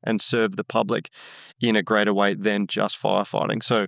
and serve the public in a greater way than just firefighting. So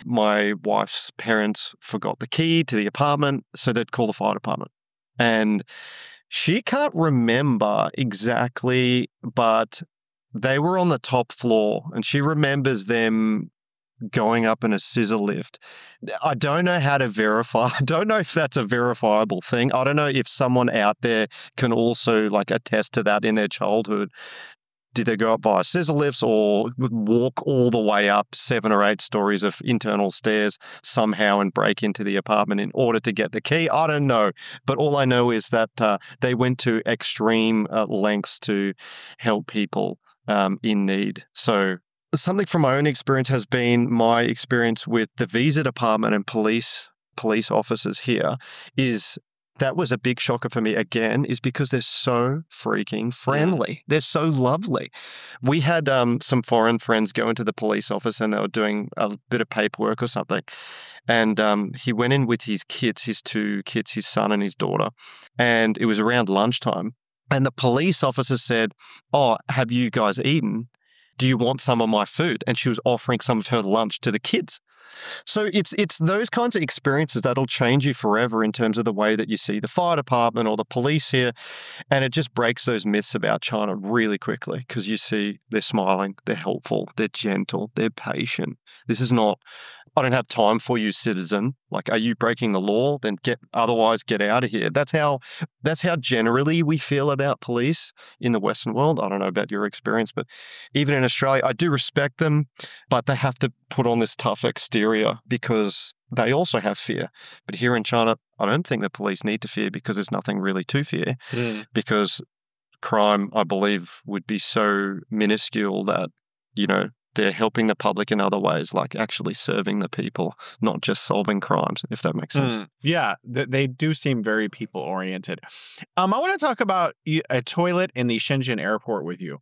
my wife's parents forgot the key to the apartment, so they'd call the fire department. And she can't remember exactly, but they were on the top floor and she remembers them going up in a scissor lift. I don't know how to verify. I don't know if that's a verifiable thing. I don't know if someone out there can also like attest to that in their childhood. Did they go up via scissor lifts or walk all the way up 7 or 8 stories of internal stairs somehow and break into the apartment in order to get the key? I don't know. But all I know is that they went to extreme lengths to help people in need. So something from my own experience has been my experience with the visa department and police officers here is that was a big shocker for me again, is because they're so freaking friendly. They're so lovely. We had some foreign friends go into the police office and they were doing a bit of paperwork or something. And he went in with his kids, his 2 kids, his son and his daughter. And it was around lunchtime. And the police officer said, "Oh, have you guys eaten? Do you want some of my food?" And she was offering some of her lunch to the kids. So it's those kinds of experiences that'll change you forever in terms of the way that you see the fire department or the police here. And it just breaks those myths about China really quickly because you see they're smiling, they're helpful, they're gentle, they're patient. This is not, "I don't have time for you, citizen." Like, are you breaking the law? Then get out of here. That's how generally we feel about police in the Western world. I don't know about your experience, but even in Australia, I do respect them, but they have to put on this tough exterior because they also have fear. But here in China, I don't think the police need to fear because there's nothing really to fear because crime, I believe, would be so minuscule that, they're helping the public in other ways, like actually serving the people, not just solving crimes, if that makes sense. Yeah, they do seem very people-oriented. I want to talk about a toilet in the Shenzhen airport with you.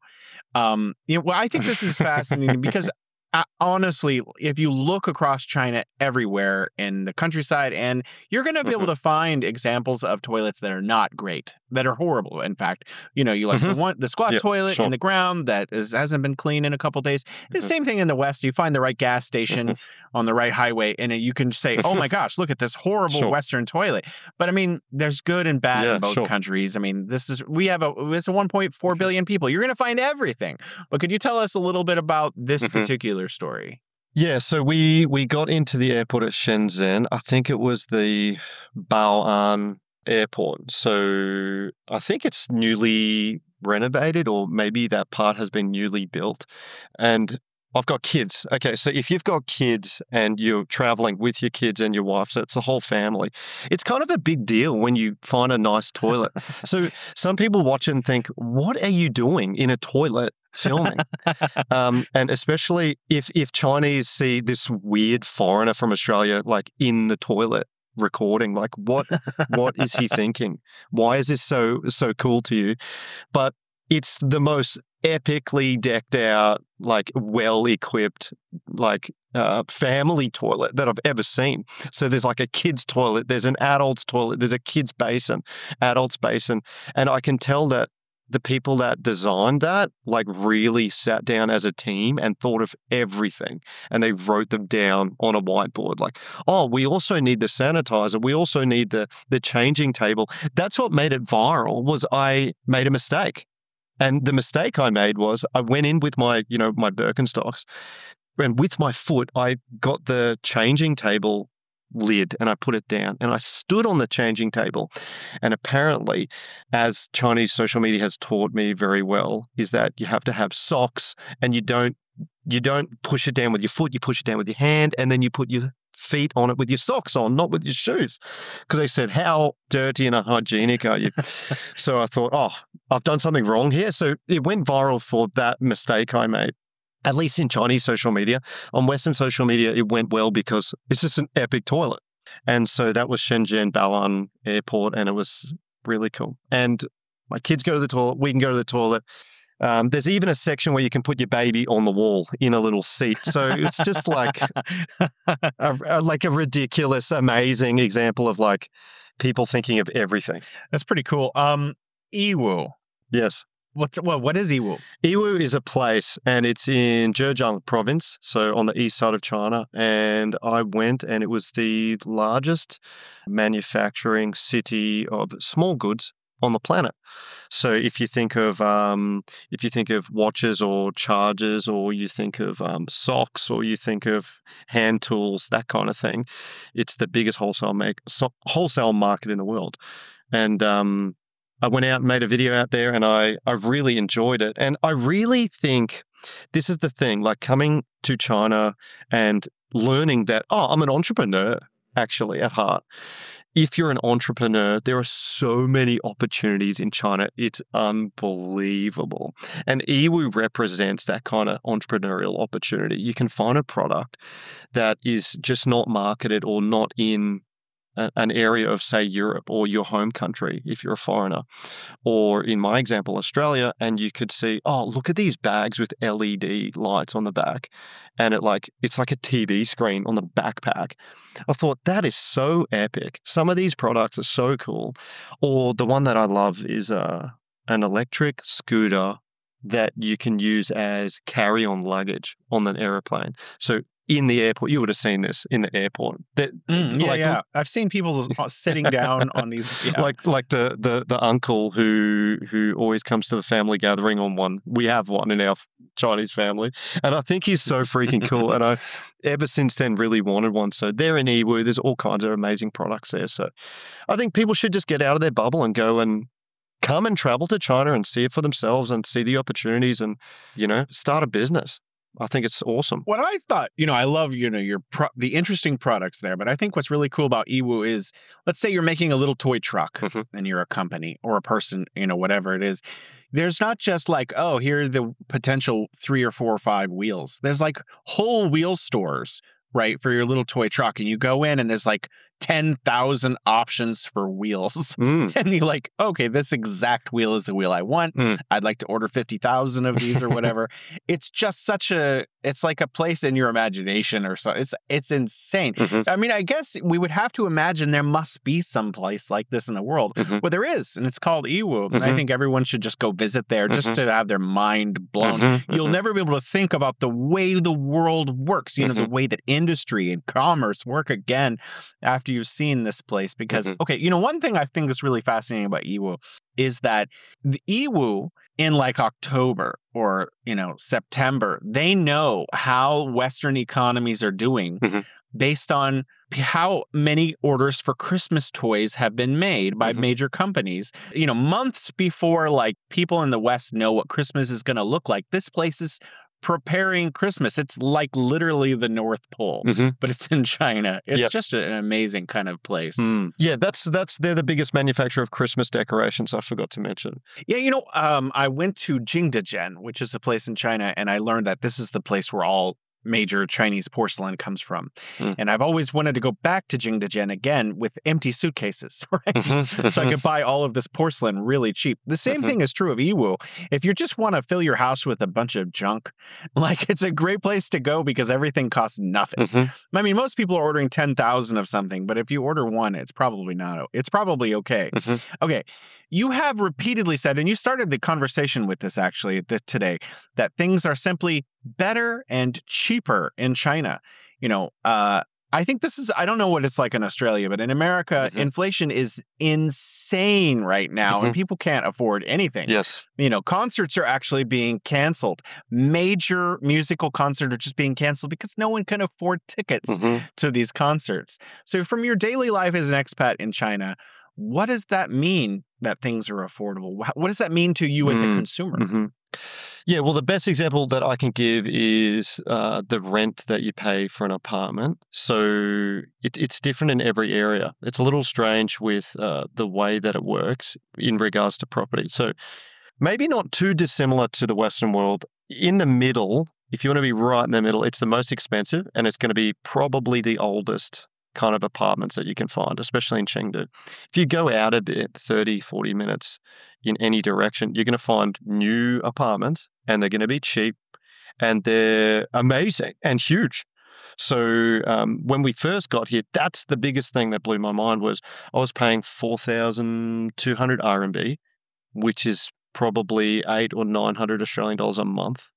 I think this is fascinating because honestly, if you look across China everywhere in the countryside, and you're going to be able to find examples of toilets that are not great, that are horrible. In fact, you like the squat toilet in the ground that hasn't been cleaned in a couple of days. The same thing in the West. You find the right gas station on the right highway, and you can say, "Oh my gosh, look at this horrible Western toilet." But I mean, there's good and bad in both countries. I mean, it's a 1.4 billion people. You're going to find everything. But could you tell us a little bit about this particular story? Yeah, so we got into the airport at Shenzhen. I think it was the Bao'an airport. So I think it's newly renovated, or maybe that part has been newly built. And I've got kids. Okay, so if you've got kids and you're traveling with your kids and your wife, so it's the whole family, it's kind of a big deal when you find a nice toilet. So some people watch and think, "What are you doing in a toilet filming?" And especially if Chinese see this weird foreigner from Australia like in the toilet recording, like what is he thinking? Why is this so cool to you? But it's the most epically decked out, like well-equipped, like family toilet that I've ever seen. So there's like a kid's toilet, there's an adult's toilet, there's a kid's basin, adult's basin. And I can tell that the people that designed that like really sat down as a team and thought of everything, and they wrote them down on a whiteboard like, "Oh, we also need the sanitizer. We also need the changing table." That's what made it viral, was I made a mistake. And the mistake I made was I went in with my Birkenstocks, and with my foot, I got the changing table lid and I put it down and I stood on the changing table. And apparently, as Chinese social media has taught me very well, is that you have to have socks, and you don't push it down with your foot, you push it down with your hand, and then you put your feet on it with your socks on, not with your shoes. Because they said, "How dirty and unhygienic are you?" So I thought, "Oh, I've done something wrong here." So it went viral for that mistake I made. At least in Chinese social media. On Western social media, it went well because it's just an epic toilet. And so that was Shenzhen Bao'an Airport, and it was really cool. And my kids go to the toilet, we can go to the toilet. There's even a section where you can put your baby on the wall in a little seat. So it's just like a ridiculous, amazing example of like people thinking of everything. That's pretty cool. Yiwu. Yes. What is Yiwu? Yiwu is a place, and it's in Zhejiang province, so on the east side of China. And I went, and it was the largest manufacturing city of small goods on the planet. So if you think of watches or chargers, or you think of socks, or you think of hand tools, that kind of thing, it's the biggest wholesale market in the world. And I went out and made a video out there, and I really enjoyed it. And I really think this is the thing, like coming to China and learning that, I'm an entrepreneur actually at heart. If you're an entrepreneur, there are so many opportunities in China. It's unbelievable. And Yiwu represents that kind of entrepreneurial opportunity. You can find a product that is just not marketed or not in an area of, say, Europe or your home country if you're a foreigner, or in my example, Australia, and you could see, look at these bags with LED lights on the back, and it's like a TV screen on the backpack. I thought that is so epic. Some of these products are so cool. Or the one that I love is an electric scooter that you can use as carry-on luggage on an airplane. So in the airport, you would have seen this in the airport. Yeah. I've seen people sitting down on these. Yeah. Like the uncle who always comes to the family gathering on one. We have one in our Chinese family, and I think he's so freaking cool. And I, ever since then, really wanted one. So they're in Yiwu. There's all kinds of amazing products there. So I think people should just get out of their bubble and go and come and travel to China and see it for themselves and see the opportunities and, start a business. I think it's awesome. What I thought, I love, the interesting products there, but I think what's really cool about Yiwu is, let's say you're making a little toy truck and you're a company or a person, whatever it is. There's not just like, here are the potential 3 or 4 or 5 wheels. There's like whole wheel stores, right, for your little toy truck. And you go in and there's like 10,000 options for wheels. And you're like, okay, this exact wheel is the wheel I want. I'd like to order 50,000 of these or whatever. It's just it's like a place in your imagination or so. It's insane. I mean, I guess we would have to imagine there must be some place like this in the world. Well, there is, and it's called Yiwu. And I think everyone should just go visit there just to have their mind blown. You'll never be able to think about the way the world works, the way that industry and commerce work again after you've seen this place. Because, one thing I think is really fascinating about Yiwu is that the Yiwu in like October or, September, they know how Western economies are doing based on how many orders for Christmas toys have been made by major companies. Months before like people in the West know what Christmas is going to look like, this place is preparing Christmas. It's like literally the North Pole, but it's in China. It's just an amazing kind of place. Yeah, they're the biggest manufacturer of Christmas decorations. I forgot to mention. Yeah, I went to Jingdezhen, which is a place in China, and I learned that this is the place where all major Chinese porcelain comes from. And I've always wanted to go back to Jingdezhen again with empty suitcases, right? So I could buy all of this porcelain really cheap. The same thing is true of Yiwu. If you just want to fill your house with a bunch of junk, like it's a great place to go because everything costs nothing. I mean, most people are ordering 10,000 of something, but if you order one, it's probably not. It's probably okay. Okay. You have repeatedly said, and you started the conversation with this actually today, that things are simply better and cheaper in China. I think I don't know what it's like in Australia, but in America, inflation is insane right now and people can't afford anything. Yes. Concerts are actually being canceled. Major musical concerts are just being canceled because no one can afford tickets to these concerts. So from your daily life as an expat in China, what does that mean that things are affordable? What does that mean to you as a consumer? Yeah, well, the best example that I can give is the rent that you pay for an apartment. So it's different in every area. It's a little strange with the way that it works in regards to property. So maybe not too dissimilar to the Western world. In the middle, if you want to be right in the middle, it's the most expensive and it's going to be probably the oldest kind of apartments that you can find, especially in Chengdu. If you go out a bit, 30, 40 minutes in any direction, you're going to find new apartments and they're going to be cheap and they're amazing and huge. So when we first got here, that's the biggest thing that blew my mind was I was paying 4,200 RMB, which is probably 800 or 900 Australian dollars a month.